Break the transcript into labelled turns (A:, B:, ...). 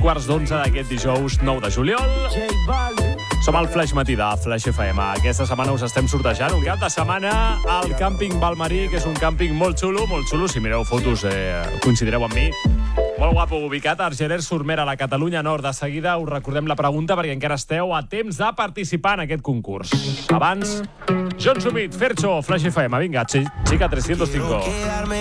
A: 11:15 d'aquest dijous 9 de juliol. Som al Flaix Matí de Flaix FM. Aquesta setmana us estem sortejant un cap de setmana al càmping Balmarí, que és un càmping molt xulo. Si mireu fotos coincidireu amb mi. Molt guapo, ubicat a Argelers-sur-Mer, a la Catalunya Nord. De seguida us recordem la pregunta perquè encara esteu a temps de participar en aquest concurs. Abans, John Sumit, Fercho, Flaix FM. Vinga, Chica 305.